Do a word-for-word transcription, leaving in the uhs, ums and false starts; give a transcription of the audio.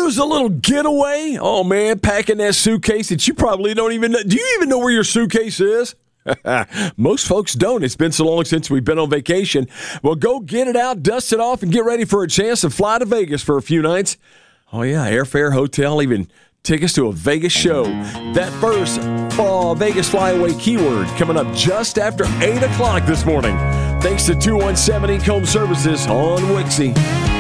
Yours a little getaway? Oh, man, packing that suitcase that you probably don't even know. Do you even know where your suitcase is? Most folks don't. It's been so long since we've been on vacation. Well, go get it out, dust it off, and get ready for a chance to fly to Vegas for a few nights. Oh, yeah, airfare, hotel, even tickets to a Vegas show. That first uh, Vegas Flyaway keyword coming up just after eight o'clock this morning. Thanks to two one seven Ecom Services on Wixie.